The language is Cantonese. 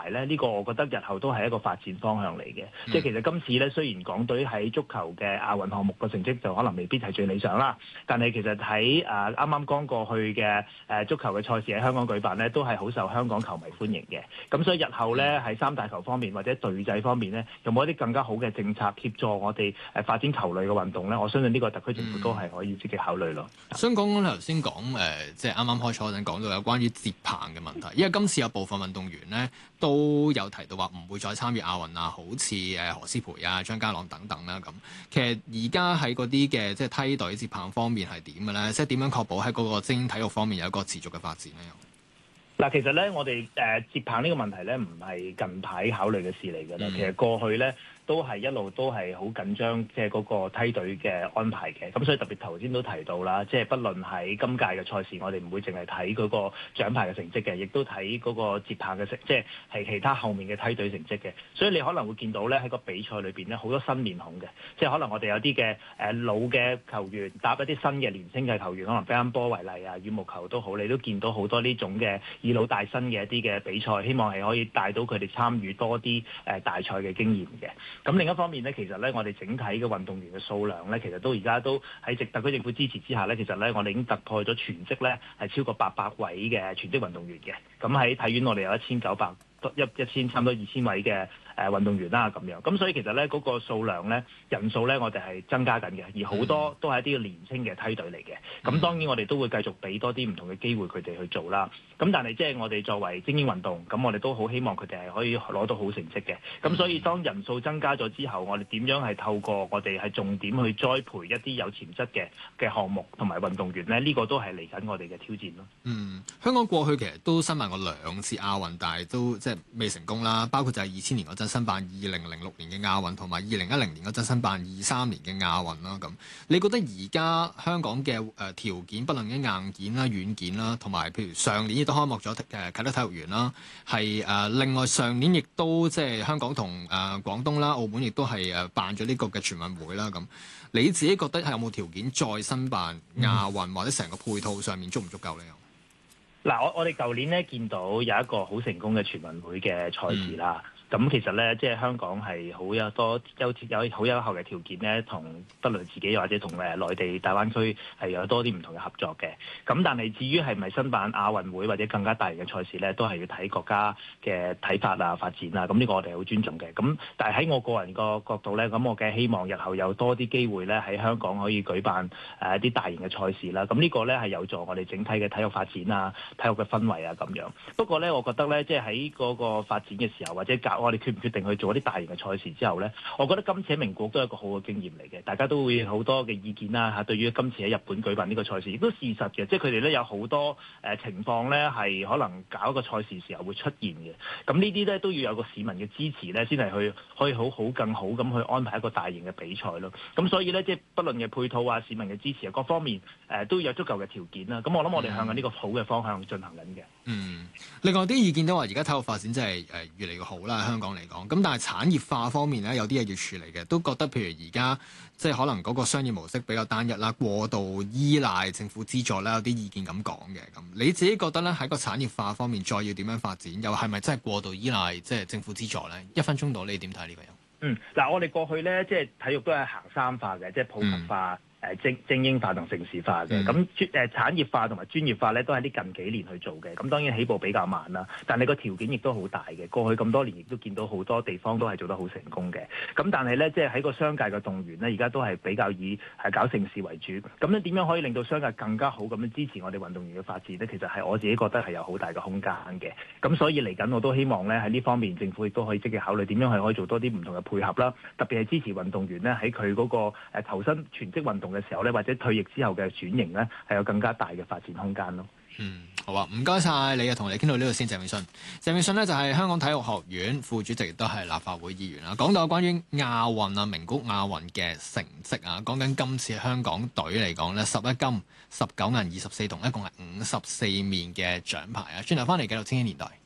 排咧，呢個我覺得日後都係一個發展方向嚟嘅。即係其實今次咧，雖然港隊喺足球嘅亞運項目個成績就可能未必係最理想啦，但係其實喺啱啱剛過去嘅足球嘅賽事喺香港舉辦咧，都係好受香港球迷歡迎嘅。咁所以日後咧喺三大球方面或者隊制方面咧，有冇一啲更加好嘅政策協助我哋發展球類嘅運動咧？我相信呢個特區政府都係可以積極考慮咯。 想講頭先講即係啱啱開初嗰陣講到有關於接棒嘅問題，因為今次有部分運動員咧都有提到話唔會再參與亞運啊，好似何詩蓓啊、張家朗等等啦咁。其實而家喺嗰啲嘅即係梯隊接棒方面係點嘅咧？即係點樣確保喺嗰個精英體育方面有一個持續嘅發展咧？ 嗱，其實咧，我哋接棒呢個問題咧，唔係近排考慮嘅事嚟㗎啦。其實過去咧，都係一路都係好緊張，即係嗰個梯隊嘅安排嘅。咁所以特別頭先都提到啦，即係不論喺今屆嘅賽事，我哋唔會淨係睇嗰個獎牌嘅成績嘅，亦都睇嗰個接棒嘅成績，即係其他後面嘅梯隊成績嘅。所以你可能會見到咧喺個比賽裏邊咧好多新面孔嘅，即係可能我哋有啲嘅老嘅球員搭一啲新嘅年輕嘅球員，可能乒乓波為例啊，羽毛球都好，你都見到好多呢種嘅以老帶新嘅一啲嘅比賽，希望係可以帶到佢哋參與多啲大賽嘅經驗嘅。咁另一方面咧，其實咧我哋整體嘅運動員嘅數量咧，其實都而家都喺特區政府支持之下咧，其實咧我哋已經突破咗全職咧係超過800位嘅全職運動員嘅。咁喺體院我哋有1900差唔多2000位嘅運動員啦咁樣，咁所以其實咧嗰個數量咧人數咧我哋係增加緊嘅，而好多都係一啲年輕嘅梯隊嚟嘅。咁當然我哋都會繼續俾多啲唔同嘅機會佢哋去做啦。咁但係即係我哋作為精英運動，咁我哋都好希望佢哋係可以攞到好成績嘅。咁所以當人數增加咗之後，我哋點樣係透過我哋係重點去栽培一啲有潛質嘅項目同埋運動員咧？呢個都係嚟緊我哋嘅挑戰咯。 香港過去其實都申辦過2次亞運，但係都即係未成功啦。包括就係2000年嗰陣申辦2006年嘅亞運，同埋2010年嗰陣申辦23年嘅亞運啦。咁你覺得而家香港嘅條件，不論喺硬件啦、軟件啦，同埋譬如上年亦都開幕咗啟德體育園啦，係另外上年亦都即係香港同廣東啦、澳門亦都係辦咗呢個嘅全運會啦。咁你自己覺得係有冇條件再申辦亞運，或者成個配套上面足唔足夠呢？ 嗱，我哋舊年咧見到有一個好成功嘅全運會嘅賽事啦。咁其實咧，即係香港係好有好有效嘅條件咧，同不論自己或者同內地大灣區係有多啲唔同嘅合作嘅。咁但係至於係咪申辦亞運會或者更加大型嘅賽事咧，都係要睇國家嘅睇法啊、發展啊。咁呢個我哋好尊重嘅。咁但係喺我個人個角度咧，咁我嘅希望日後有多啲機會咧喺香港可以舉辦一啲大型嘅賽事啦。咁呢個咧係有助我哋整體嘅體育發展啊、體育嘅氛圍啊咁樣。不過咧，我覺得咧，即係喺嗰個發展嘅時候或者我哋決唔決定去做一啲大型嘅賽事之後咧，我覺得今次喺名古屋都係一個好嘅經驗嚟嘅，大家都會好多嘅意見啦嚇。對於今次喺日本舉辦呢個賽事，亦都事實嘅，即係佢哋咧有好多情況咧係可能搞一個賽事時候會出現嘅。咁呢啲咧都要有個市民嘅支持咧，先係可以更好咁去安排一個大型嘅比賽咯。咁所以咧，即係不論嘅配套啊、市民嘅支持啊，各方面都有足夠嘅條件啦。咁我諗我哋向緊呢個好嘅方向進行緊嘅。 另外啲意見都話，而家體育發展真係越嚟越好啦，香港嚟講。咁但係產業化方面咧，有啲嘢要處理嘅，都覺得譬如而家即係可能嗰個商業模式比較單一啦，過度依賴政府資助啦，有啲意見咁講嘅。咁你自己覺得咧，喺個產業化方面再要點樣發展，又係咪真係過度依賴即係政府資助咧？1分鐘到，你點睇呢個又？ 嗱，我哋過去咧即係體育都係行3化嘅，即係普及化。精英化同城市化嘅，咁產業化同埋專業化咧，都係啲近幾年去做嘅。咁當然起步比較慢啦，但係個條件亦都好大嘅。過去咁多年亦都見到好多地方都係做得好成功嘅。咁但係咧，即係喺個商界嘅動員咧，而家都係比較以搞盛事為主。咁咧點樣可以令到商界更加好咁樣支持我哋運動員嘅發展咧？其實係我自己覺得係有好大嘅空間嘅。咁所以嚟緊我都希望咧喺呢方面政府亦都可以積極考慮點樣係可以做多啲唔同嘅配合啦。特別係支持運動員咧喺佢嗰個投身全職運動嘅時候咧，或者退役之後嘅轉型咧，係有更加大嘅發展空間咯。 好啊，唔該晒你啊，同你傾到呢度先。鄭泳舜，鄭泳舜呢就係香港體育學院副主席，亦都係立法會議員啦。講到關於亞運啊、名古屋亞運嘅成績啊，講緊今次香港隊嚟講呢，11金、19銀、24銅，一共係54面嘅獎牌啊。轉頭翻嚟繼續千禧年代。